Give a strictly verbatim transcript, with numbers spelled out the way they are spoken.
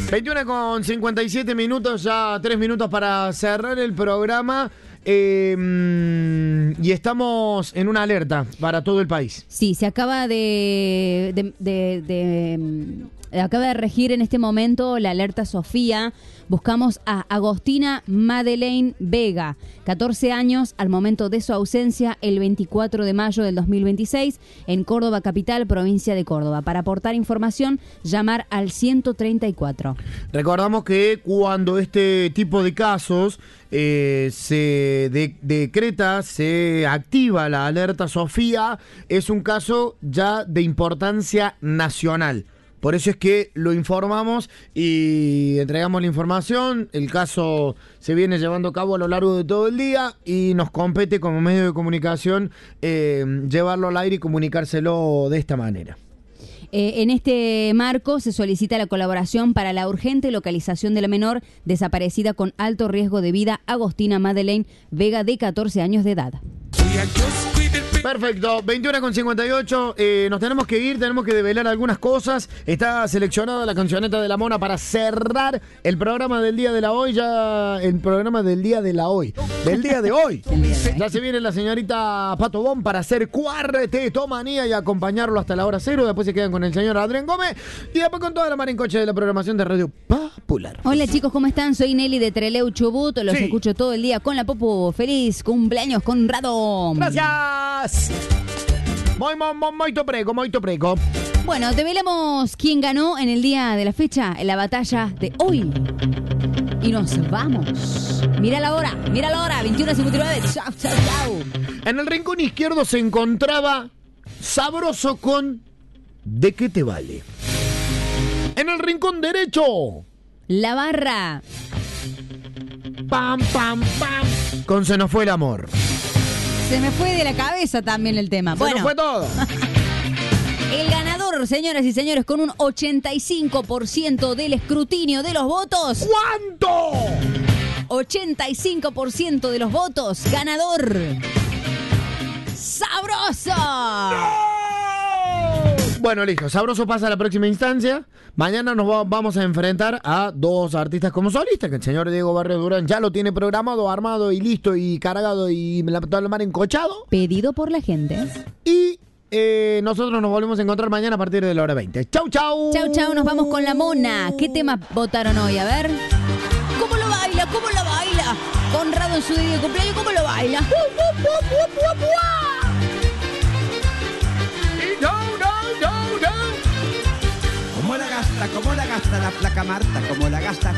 veintiuno con cincuenta y siete minutos, ya tres minutos para cerrar el programa. Eh, y estamos en una alerta para todo el país. Sí, se acaba de, de, de, de acaba de regir en este momento la alerta Sofía. Buscamos a Agostina Madeleine Vega, catorce años, al momento de su ausencia el veinticuatro de mayo del dos mil veintiséis, en Córdoba capital, provincia de Córdoba. Para aportar información, llamar al ciento treinta y cuatro. Recordamos que cuando este tipo de casos eh, se de- decreta, se activa la alerta Sofía, es un caso ya de importancia nacional. Por eso es que lo informamos y entregamos la información. El caso se viene llevando a cabo a lo largo de todo el día y nos compete como medio de comunicación eh, llevarlo al aire y comunicárselo de esta manera. Eh, en este marco se solicita la colaboración para la urgente localización de la menor desaparecida con alto riesgo de vida, Agostina Madeleine Vega, de catorce años de edad. Perfecto, veintiuno con cincuenta y ocho, eh, nos tenemos que ir, tenemos que develar algunas cosas. Está seleccionada la cancioneta de la Mona para cerrar el programa del día de la hoy, ya el programa del día de la hoy, del día de hoy. Ya se viene la señorita Pato Bon para hacer cuartetomanía y acompañarlo hasta la hora cero. Después se quedan con el señor Adrián Gómez y después con toda la marincoche de la programación de Radio Popular. Hola chicos, ¿cómo están? Soy Nelly de Trelew, Chubut. Los Sí. escucho todo el día con la Popu. Feliz cumpleaños, Conrado. Gracias. Muy, muy, muy, moito prego, moito prego. Bueno, develamos quién ganó en el día de la fecha, en la batalla de hoy. Y nos vamos. Mira la hora, mira la hora, veintiuno cincuenta y nueve. Chau, chau, chau. En el rincón izquierdo se encontraba Sabroso con ¿De qué te vale? En el rincón derecho, La barra. pam, pam, pam, con Se nos fue el amor. Se me fue de la cabeza también el tema. Se Bueno, nos fue todo. el ganador, señoras y señores, con un ochenta y cinco por ciento del escrutinio de los votos. ¿Cuánto? ochenta y cinco por ciento de los votos. Ganador. ¡Sabroso! Bueno, listo. Sabroso pasa a la próxima instancia. Mañana nos va- vamos a enfrentar a dos artistas como solistas, que el señor Diego Barrio Durán ya lo tiene programado, armado y listo y cargado y la, toda la mar encochado. Pedido por la gente. Y eh, nosotros nos volvemos a encontrar mañana a partir de la hora veinte. Chau, chau. Chau, chau, nos vamos con la Mona. ¿Qué tema votaron hoy? A ver. ¿Cómo lo baila? ¿Cómo lo baila? Conrado en su día de cumpleaños, ¿cómo lo baila? Y no, no, no, no. ¿Cómo la gasta? ¿Cómo la gasta la placa Marta? ¿Cómo la gasta?